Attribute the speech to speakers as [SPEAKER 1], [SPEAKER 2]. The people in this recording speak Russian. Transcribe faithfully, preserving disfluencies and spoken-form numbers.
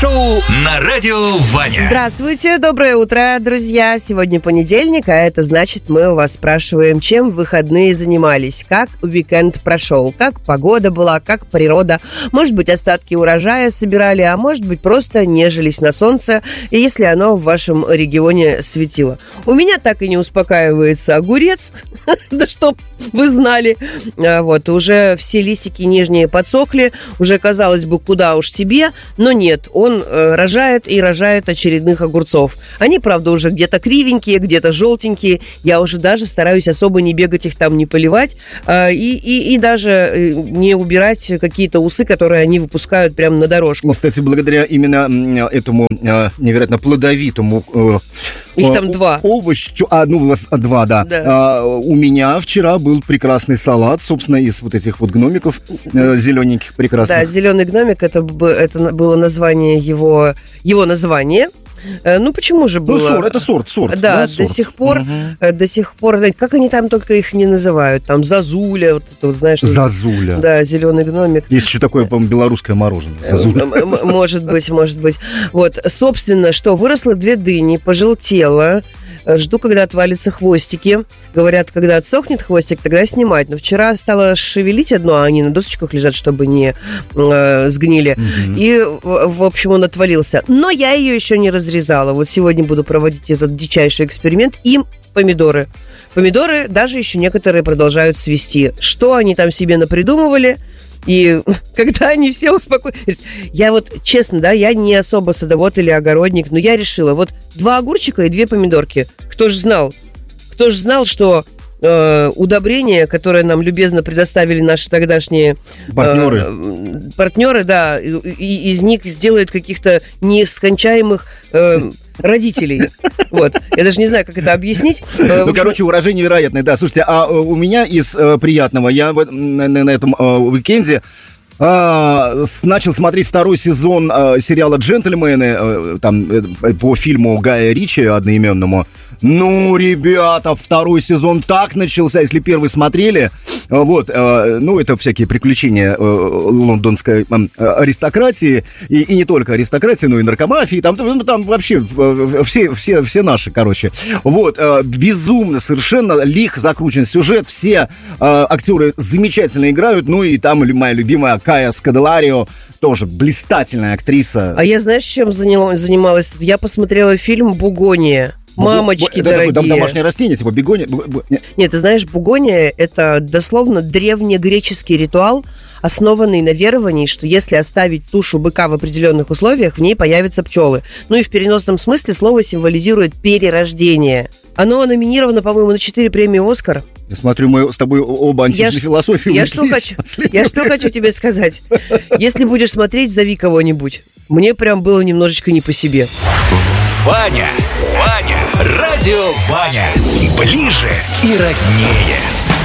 [SPEAKER 1] Шоу на радио Ваня.
[SPEAKER 2] Здравствуйте, доброе утро, друзья. Сегодня понедельник, а это значит, мы у вас спрашиваем, чем в выходные занимались, как уикенд прошел, как погода была, как природа. Может быть, остатки урожая собирали, а может быть, просто нежились на солнце, и если оно в вашем регионе светило. У меня так и не успокаивается огурец, да чтоб вы знали. Вот, уже все листики нижние подсохли, уже, казалось бы, куда уж тебе, но нет, он э, рожает и рожает очередных огурцов. Они, правда, уже где-то кривенькие, где-то желтенькие. Я уже даже стараюсь особо не бегать их там, не поливать, э, и, и, и даже не убирать какие-то усы, которые они выпускают прямо на дорожку.
[SPEAKER 3] Кстати, благодаря именно этому э, невероятно плодовитому э,
[SPEAKER 2] их там два.
[SPEAKER 3] Овощу, а, ну, у вас два, да.
[SPEAKER 2] да.
[SPEAKER 3] А, у меня вчера был прекрасный салат, собственно, из вот этих вот гномиков э, зелененьких прекрасных.
[SPEAKER 2] Да, зеленый гномик, это, это было название его, его название. Ну, почему же было?
[SPEAKER 3] Ну, сорт, это сорт, сорт.
[SPEAKER 2] Да,
[SPEAKER 3] да
[SPEAKER 2] до
[SPEAKER 3] сорт.
[SPEAKER 2] сих пор,
[SPEAKER 3] угу.
[SPEAKER 2] до сих пор, как они там только их не называют, там Зазуля, вот это вот, знаешь.
[SPEAKER 3] Зазуля.
[SPEAKER 2] Да, зеленый гномик.
[SPEAKER 3] Есть еще такое, по-моему, белорусское мороженое. Зазуля.
[SPEAKER 2] Может быть, может быть. Вот, собственно, что, выросло две дыни, пожелтело. Жду, когда отвалятся хвостики. Говорят, когда отсохнет хвостик, тогда снимать. Но вчера стала шевелить одно, а они на досочках лежат, чтобы не э, сгнили. Mm-hmm. И, в общем, он отвалился. Но я ее еще не разрезала. Вот сегодня буду проводить этот дичайший эксперимент. Им помидоры. Помидоры даже еще некоторые продолжают цвести. Что они там себе напридумывали? И когда они все успокоились... Я вот, честно, да, я не особо садовод или огородник, но я решила, вот два огурчика и две помидорки. Кто же знал? Кто же знал, что э, удобрения, которые нам любезно предоставили наши тогдашние...
[SPEAKER 3] Партнеры.
[SPEAKER 2] Э, партнеры, да, и, и из них сделают каких-то нескончаемых... Э, родителей. Вот. Я даже не знаю, как это объяснить.
[SPEAKER 3] Ну, короче, урожай невероятный, да. Слушайте, а у меня из э, приятного, я в, на, на этом э, уикенде э, начал смотреть второй сезон э, сериала «Джентльмены», э, там, э, по фильму Гая Ричи одноименному. Ну, ребята, второй сезон так начался, если первый смотрели. Вот, э, ну, это всякие приключения э, лондонской э, аристократии, и, и не только аристократии, но и наркомафии, там, там вообще э, все, все, все наши, короче. Вот, э, безумно, совершенно лих закручен сюжет, все э, актеры замечательно играют, ну, и там моя любимая Кая Скоделарио, тоже блистательная актриса.
[SPEAKER 2] А я, знаешь, чем занималась? Я посмотрела фильм «Бугония». Мамочки
[SPEAKER 3] это
[SPEAKER 2] дорогие.
[SPEAKER 3] Это домашнее растение, типа бегония.
[SPEAKER 2] Нет, ты знаешь, бугония – это дословно древнегреческий ритуал, основанный на веровании, что если оставить тушу быка в определенных условиях, в ней появятся пчелы. Ну и в переносном смысле слово символизирует перерождение. Оно номинировано, по-моему, на четыре премии «Оскар».
[SPEAKER 3] Я смотрю, мы с тобой оба античной
[SPEAKER 2] я
[SPEAKER 3] философии
[SPEAKER 2] я что, хочу, я что хочу тебе сказать. Если будешь смотреть, зови кого-нибудь. Мне прям было немножечко не по себе.
[SPEAKER 1] Ваня, Ваня, радио Ваня. Ближе и роднее.